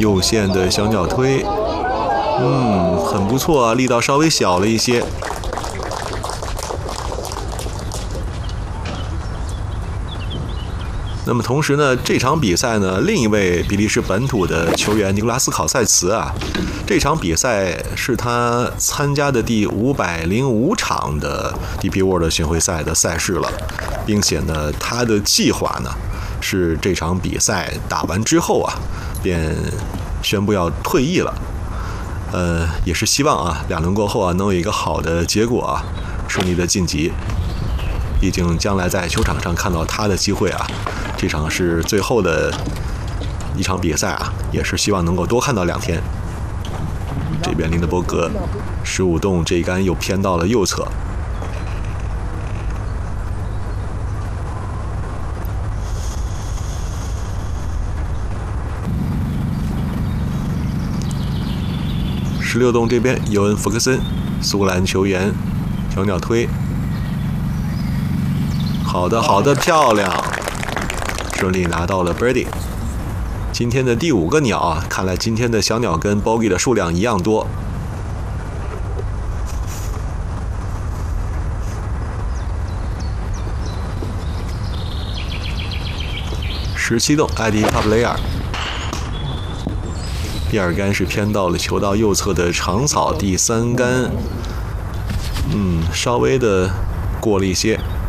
右线的小鸟推，很不错啊，力道稍微小了一些。那么同时呢，这场比赛呢，另一位比利时本土的球员尼古拉斯考塞茨啊，这场比赛是他参加的第505场的 DP World 巡回赛的赛事了，并且呢，他的计划呢是这场比赛打完之后啊，便宣布要退役了。也是希望啊，2轮过后啊，能有一个好的结果啊，顺利的晋级。毕竟将来在球场上看到他的机会啊，这场是最后的一场比赛啊，也是希望能够多看到2天。这边林德伯格15洞这一杆又偏到了右侧。16洞这边尤恩·福克森，苏格兰球员，小鸟推。好的，好的，漂亮，顺利拿到了 birdie。今天的第5个鸟啊，看来今天的小鸟跟 bogey 的数量一样多。17洞，艾迪·帕布雷尔。第2杆是偏到了球道右侧的长草，第3杆，稍微的过了一些。